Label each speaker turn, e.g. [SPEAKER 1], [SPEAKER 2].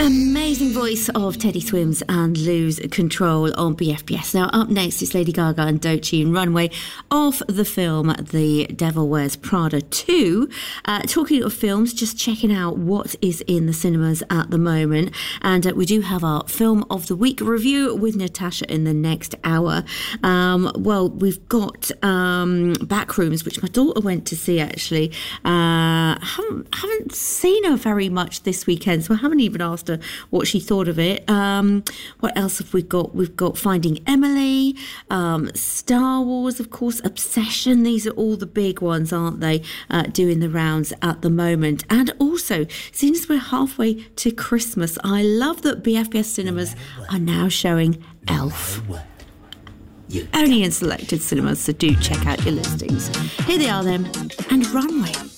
[SPEAKER 1] Amazing voice of Teddy Swims and Lose Control on BFBS. Now, up next is Lady Gaga and Doechii and Runway off the film The Devil Wears Prada 2. Talking of films, just checking out what is in the cinemas at the moment. And we do have our Film of the Week review with Natasha in the next hour. Well, we've got Backrooms, which my daughter went to see, actually. Haven't seen her very much this weekend, so I haven't even asked her what she thought of it. What else have we got? We've got Finding Emily, Star Wars, of course, Obsession. These are all the big ones, aren't they, doing the rounds at the moment. And also, seeing as we're halfway to Christmas, I love that BFBS cinemas are now showing Elf. Only in selected cinemas, so do check out your listings. Here they are then, and Runway.